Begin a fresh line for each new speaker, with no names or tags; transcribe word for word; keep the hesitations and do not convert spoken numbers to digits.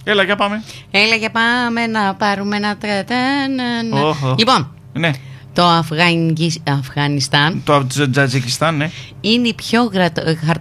Έλα, για πάμε.
Έλα, για πάμε να πάρουμε ένα τρετέν.
Oh, oh.
Λοιπόν,
ναι.
το Αφγανι... Αφγανιστάν,
Το Τζατζικιστάν, ναι.
είναι η πιο γρατο...